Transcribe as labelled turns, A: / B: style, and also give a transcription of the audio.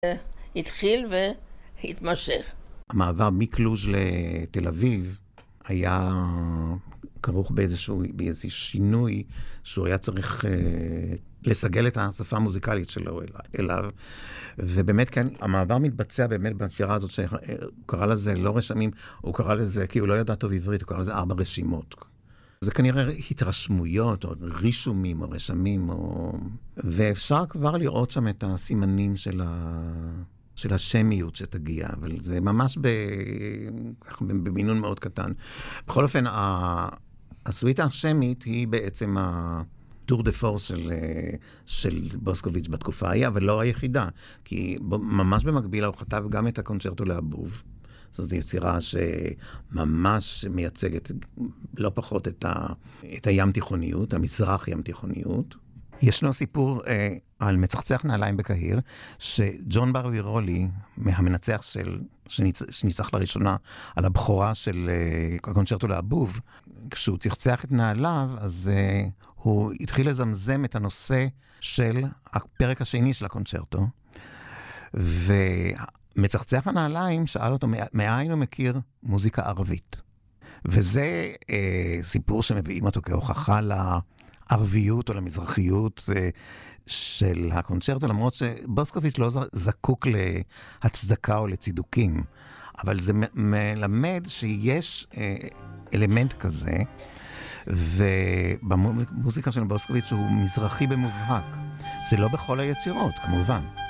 A: התחיל והתמשך.
B: המעבר מקלוז' לתל אביב היה כרוך באיזשהו שינוי שהוא היה צריך לסגל את השפה המוזיקלית שלו אליו. ובאמת כן, המעבר מתבצע באמת בצירה הזאת שהוא קרא לזה לא רשמים, הוא קרא לזה, כי הוא לא ידע טוב עברית, הוא קרא לזה 4 רשימות. זה כנראה התרשמויות, או רישומים, או רשמים, ואפשר כבר לראות שם את הסימנים של השמיות שתגיע, אבל זה ממש במינון מאוד קטן. בכל אופן, הסוויטה השמית היא בעצם הטור דה פורס של בוסקוביץ' בתקופה ההיא, אבל לא היחידה, כי ממש במקביל הוא כתב גם את הקונצ'רטו לאבוב. זאת יצירה שממש מייצגת לא פחות את הים תיכוניות, המזרח ים תיכוניות. ישנו סיפור על מצחצח נעליים בקהיר, שג'ון ברבירולי, מהמנצח שניצח לראשונה על הבכורה של הקונצ'רטו לאבוב, כשהוא צחצח את נעליו, אז הוא התחיל לזמזם את הנושא של הפרק השני של הקונצ'רטו, ומצחצח הנעליים שאל אותו, מאין הוא מכיר מוזיקה ערבית? וזה סיפור שמביאים אותו כהוכחה לערביות או למזרחיות של הקונצ'רטו, למרות שבוסקוביץ' לא זקוק להצדקה או לצידוקים, אבל זה מלמד שיש אלמנט כזה, ובמוזיקה של בוסקוביץ' הוא מזרחי במובהק. זה לא בכל היצירות, כמובן.